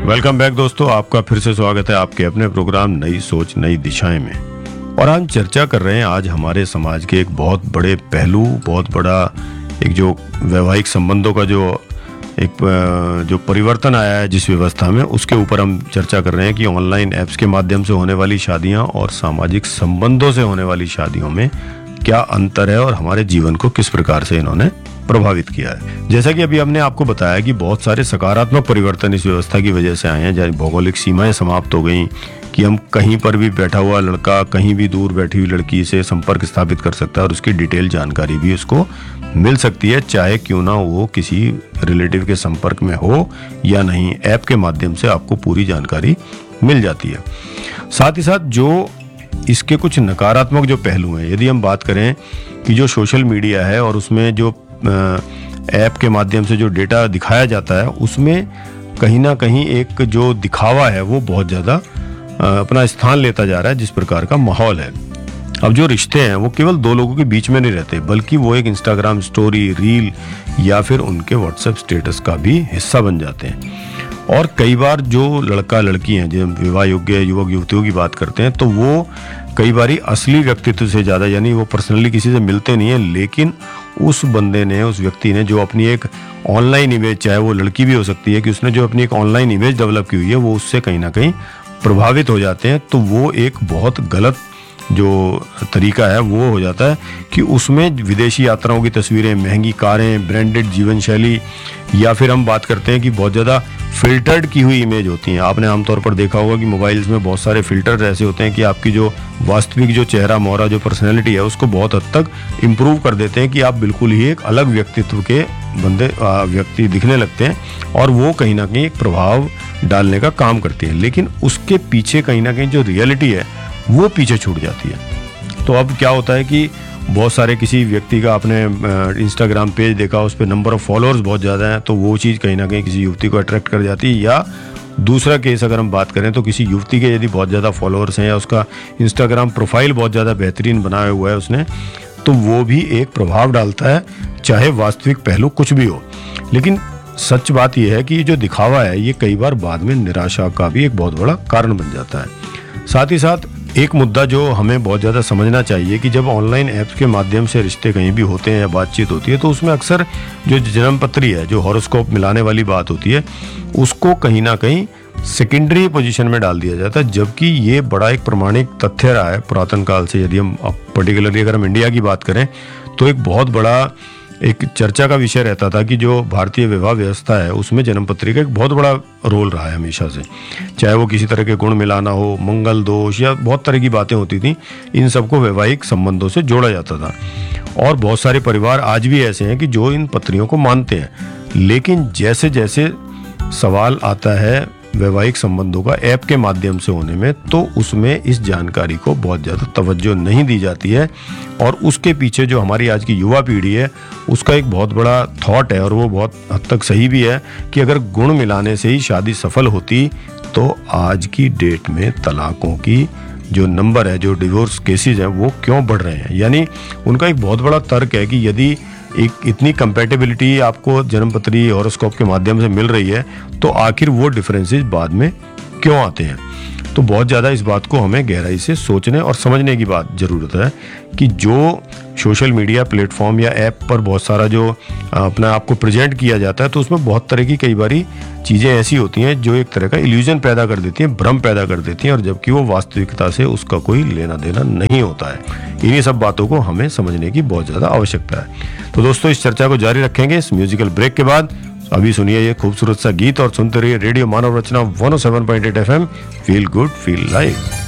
Welcome back दोस्तों, आपका फिर से स्वागत है आपके अपने प्रोग्राम नई सोच नई दिशाएं में। और हम चर्चा कर रहे हैं आज हमारे समाज के एक बहुत बड़े पहलू, बहुत बड़ा एक जो वैवाहिक संबंधों का जो परिवर्तन आया है जिस व्यवस्था में, उसके ऊपर हम चर्चा कर रहे हैं कि ऑनलाइन ऐप्स के माध्यम से होने वाली शादियां और सामाजिक संबंधों से होने वाली शादियों में क्या अंतर है और हमारे जीवन को किस प्रकार से इन्होंने प्रभावित किया है। जैसा कि अभी हमने आपको बताया कि बहुत सारे सकारात्मक परिवर्तन इस व्यवस्था की वजह से आए हैं। जैसे भौगोलिक सीमाएं समाप्त हो गई कि हम कहीं पर भी बैठा हुआ लड़का कहीं भी दूर बैठी हुई लड़की से संपर्क स्थापित कर सकता है और उसकी डिटेल जानकारी भी उसको मिल सकती है, चाहे क्यों ना वो किसी रिलेटिव के संपर्क में हो या नहीं। ऐप के माध्यम से आपको पूरी जानकारी मिल जाती है। साथ ही साथ जो इसके कुछ नकारात्मक जो पहलू हैं, यदि हम बात करें कि जो सोशल मीडिया है और उसमें जो ऐप के माध्यम से जो डेटा दिखाया जाता है, उसमें कहीं ना कहीं एक जो दिखावा है वो बहुत ज़्यादा अपना स्थान लेता जा रहा है। जिस प्रकार का माहौल है, अब जो रिश्ते हैं वो केवल दो लोगों के बीच में नहीं रहते, बल्कि वो एक इंस्टाग्राम स्टोरी, रील या फिर उनके व्हाट्सएप स्टेटस का भी हिस्सा बन जाते हैं। और कई बार जो लड़का लड़की हैं, जब विवाह योग्य युवक युवतियों की बात करते हैं, तो वो कई बार असली व्यक्तित्व से ज़्यादा, यानी वो पर्सनली किसी से मिलते नहीं है, लेकिन उस बंदे ने, उस व्यक्ति ने जो अपनी एक ऑनलाइन इमेज, चाहे वो लड़की भी हो सकती है, कि उसने जो अपनी एक ऑनलाइन इमेज डेवलप की हुई है, वो उससे कहीं ना कहीं प्रभावित हो जाते हैं। तो वो एक बहुत गलत जो तरीका है वो हो जाता है कि उसमें विदेशी यात्राओं की तस्वीरें, महंगी कारें, ब्रांडेड जीवन शैली, या फिर हम बात करते हैं कि बहुत ज़्यादा फिल्टर्ड की हुई इमेज होती हैं। आपने आमतौर पर देखा होगा कि मोबाइल्स में बहुत सारे फिल्टर ऐसे होते हैं कि आपकी जो वास्तविक जो चेहरा मोहरा, जो पर्सनैलिटी है, उसको बहुत हद तक इम्प्रूव कर देते हैं कि आप बिल्कुल ही एक अलग व्यक्तित्व के व्यक्ति दिखने लगते हैं, और वो कहीं ना कहीं एक प्रभाव डालने का काम करती है। लेकिन उसके पीछे कहीं ना कहीं जो रियलिटी है वो पीछे छूट जाती है। तो अब क्या होता है कि बहुत सारे किसी व्यक्ति का आपने इंस्टाग्राम पेज देखा, उस पर नंबर ऑफ फॉलोअर्स बहुत ज़्यादा हैं, तो वो चीज़ कहीं ना कहीं किसी युवती को अट्रैक्ट कर जाती है। या दूसरा केस अगर हम बात करें तो किसी युवती के यदि बहुत ज़्यादा फॉलोअर्स हैं या उसका इंस्टाग्राम प्रोफाइल बहुत ज़्यादा बेहतरीन बनाया हुआ है उसने, तो वो भी एक प्रभाव डालता है, चाहे वास्तविक पहलू कुछ भी हो। लेकिन सच बात यह है कि ये जो दिखावा है ये कई बार बाद में निराशा का भी एक बहुत बड़ा कारण बन जाता है। साथ ही साथ एक मुद्दा जो हमें बहुत ज़्यादा समझना चाहिए कि जब ऑनलाइन ऐप्स के माध्यम से रिश्ते कहीं भी होते हैं या बातचीत होती है, तो उसमें अक्सर जो जन्मपत्री है, जो हॉरोस्कोप मिलाने वाली बात होती है, उसको कहीं ना कहीं सेकेंडरी पोजीशन में डाल दिया जाता है। जबकि ये बड़ा एक प्रमाणिक तथ्य रहा है पुरातन काल से। यदि हम पर्टिकुलरली अगर हम इंडिया की बात करें तो एक बहुत बड़ा एक चर्चा का विषय रहता था कि जो भारतीय विवाह व्यवस्था है उसमें जन्मपत्री का एक बहुत बड़ा रोल रहा है हमेशा से। चाहे वो किसी तरह के गुण मिलाना हो, मंगल दोष, या बहुत तरह की बातें होती थी, इन सबको वैवाहिक संबंधों से जोड़ा जाता था। और बहुत सारे परिवार आज भी ऐसे हैं कि जो इन पत्रियों को मानते हैं। लेकिन जैसे जैसे सवाल आता है वैवाहिक संबंधों का ऐप के माध्यम से होने में, तो उसमें इस जानकारी को बहुत ज़्यादा तवज्जो नहीं दी जाती है। और उसके पीछे जो हमारी आज की युवा पीढ़ी है उसका एक बहुत बड़ा थॉट है, और वो बहुत हद तक सही भी है, कि अगर गुण मिलाने से ही शादी सफल होती तो आज की डेट में तलाकों की जो नंबर है, जो डिवोर्स केसेस हैं, वो क्यों बढ़ रहे हैं। यानी उनका एक बहुत बड़ा तर्क है कि यदि एक इतनी कंपैटिबिलिटी आपको जन्मपत्री हॉरोस्कोप के माध्यम से मिल रही है, तो आखिर वो डिफरेंसेस बाद में क्यों आते हैं। तो बहुत ज़्यादा इस बात को हमें गहराई से सोचने और समझने की बात ज़रूरत है कि जो सोशल मीडिया प्लेटफॉर्म या ऐप पर बहुत सारा जो अपना आपको प्रेजेंट किया जाता है, तो उसमें बहुत तरह की कई बारी चीज़ें ऐसी होती हैं जो एक तरह का इल्यूजन पैदा कर देती हैं, भ्रम पैदा कर देती हैं, और जबकि वो वास्तविकता से उसका कोई लेना देना नहीं होता है। इन्हीं सब बातों को हमें समझने की बहुत ज़्यादा आवश्यकता है। तो दोस्तों, इस चर्चा को जारी रखेंगे इस म्यूजिकल ब्रेक के बाद। अभी सुनिए ये खूबसूरत सा गीत और सुनते रहिए रेडियो मानव रचना 107.8 FM। Feel good feel live.